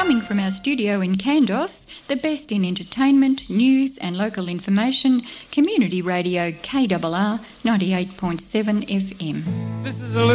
Coming from our studio in Kandos, the best in entertainment, news and local information, Community Radio KRR 98.7 FM. This is a